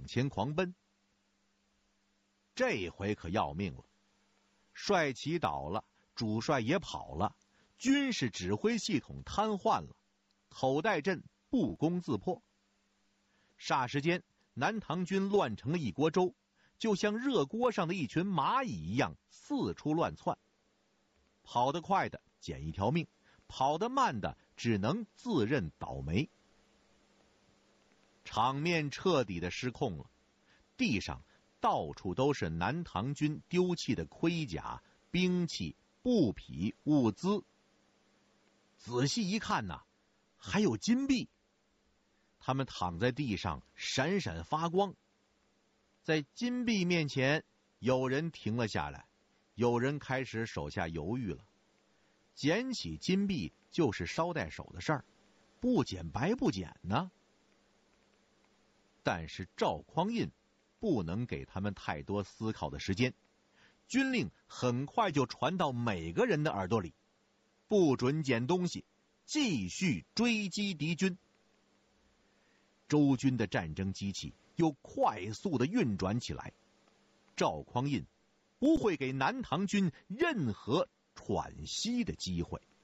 前狂奔。这回可要命了，帅旗倒了，主帅也跑了，军事指挥系统瘫痪了，口袋阵不攻自破。霎时间，南唐军乱成了一锅粥，就像热锅上的一群蚂蚁一样四处乱窜。跑得快的捡一条命，跑得慢的只能自认倒霉。场面彻底的失控了，地上到处都是南唐军丢弃的盔甲、兵器、布匹、物资。仔细一看呐，还有金币，他们躺在地上闪闪发光。在金币面前，有人停了下来，有人开始手下犹豫了。捡起金币就是捎带手的事儿，不捡白不捡呢。但是赵匡胤不能给他们太多思考的时间，军令很快就传到每个人的耳朵里，不准捡东西，继续追击敌军。周军的战争机器又快速地运转起来，赵匡胤不会给南唐军任何喘息的机会。